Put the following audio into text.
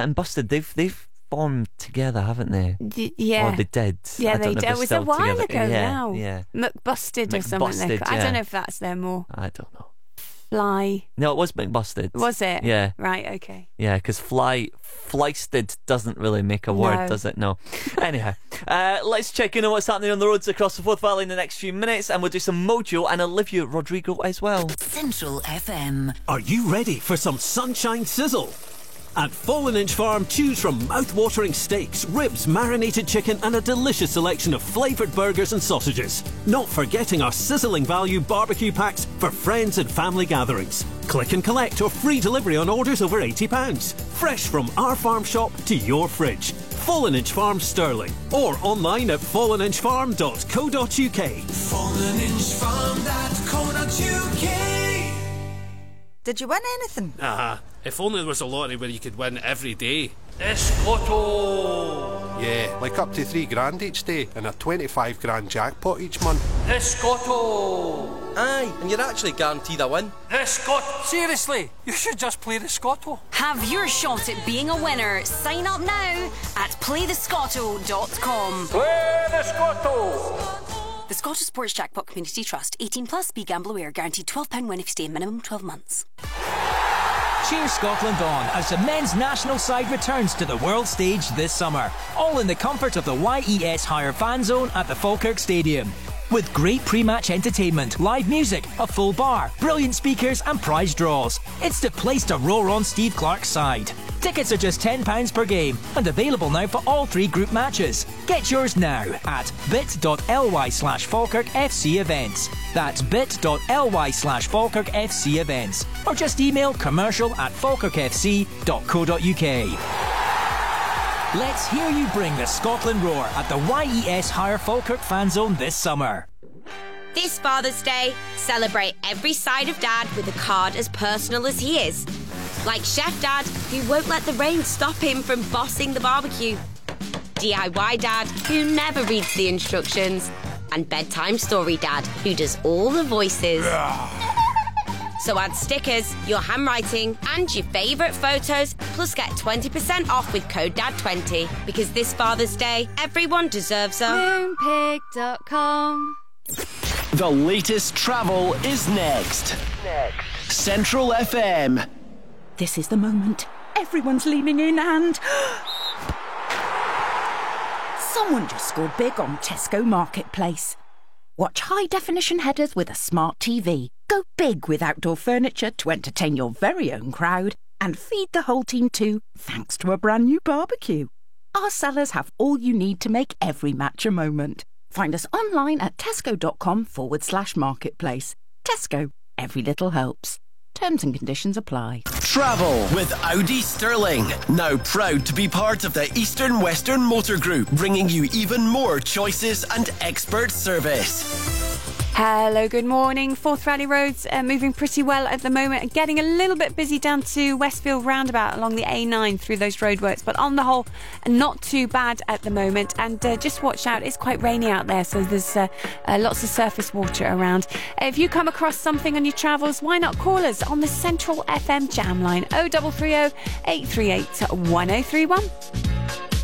and Busted, they've formed together, haven't they? Yeah. Or they did. Yeah, they did. It was a while ago now. Yeah. McBusted or something. Yeah. I don't know if that's there more. I don't know. Fly. No, it was McBusted. Was it? Yeah. Right, okay. Yeah, because fleisted doesn't really make a word, does it? No. Anyhow, let's check in on what's happening on the roads across the Forth Valley in the next few minutes, and we'll do some Mojo and Olivia Rodrigo as well. Central FM. Are you ready for some sunshine sizzle? At Fallen Inch Farm, choose from mouth-watering steaks, ribs, marinated chicken and a delicious selection of flavoured burgers and sausages. Not forgetting our sizzling value barbecue packs for friends and family gatherings. Click and collect or free delivery on orders over £80. Fresh from our farm shop to your fridge. Fallen Inch Farm Stirling. Or online at falleninchfarm.co.uk. falleninchfarm.co.uk. Did you win anything? If only there was a lottery where you could win every day. Escotto! Yeah, like up to £3,000 each day and a 25 grand jackpot each month. Escotto! Aye, and you're actually guaranteed a win. Escotto! Seriously, you should just play the Scotto. Have your shot at being a winner. Sign up now at playthescotto.com. Play the Scotto! The Scottish Sports Jackpot Community Trust. 18 plus. Be gamble aware. Guaranteed £12 win if you stay minimum 12 months. Cheer Scotland on as the men's national side returns to the world stage this summer. All in the comfort of the YES Hire fan zone at the Falkirk Stadium. With great pre-match entertainment, live music, a full bar, brilliant speakers and prize draws. It's the place to roar on Steve Clarke's side. Tickets are just £10 per game and available now for all 3 group matches. Get yours now at bit.ly/Falkirk FC events. That's bit.ly/Falkirk FC events. Or just email commercial@falkirkfc.co.uk. Let's hear you bring the Scotland roar at the YES Hire Falkirk fan zone this summer. This Father's Day, celebrate every side of Dad with a card as personal as he is. Like Chef Dad, who won't let the rain stop him from bossing the barbecue. DIY Dad, who never reads the instructions. And Bedtime Story Dad, who does all the voices. So add stickers, your handwriting, and your favourite photos, plus get 20% off with code DAD20. Because this Father's Day, everyone deserves a Moonpig.com. The latest travel is next. Central FM. This is the moment. Everyone's leaning in and... Someone just scored big on Tesco Marketplace. Watch high-definition headers with a smart TV. Go big with outdoor furniture to entertain your very own crowd and feed the whole team too, thanks to a brand new barbecue. Our sellers have all you need to make every match a moment. Find us online at tesco.com/marketplace. Tesco. Every little helps. Terms and conditions apply. Travel with Audi Stirling. Now proud to be part of the Eastern Western Motor Group, bringing you even more choices and expert service. Hello, good morning. Forth Valley roads moving pretty well at the moment. Getting a little bit busy down to Westfield roundabout along the A9 through those roadworks, but on the whole, not too bad at the moment. And just watch out, it's quite rainy out there, so there's lots of surface water around. If you come across something on your travels, why not call us on the Central FM jam line 0330 838 1031.